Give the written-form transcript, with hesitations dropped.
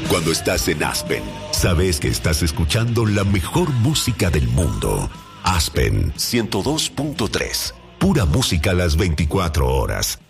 Cuando estás en Aspen, sabes que estás escuchando la mejor música del mundo. Aspen 102.3. Pura música a las 24 horas.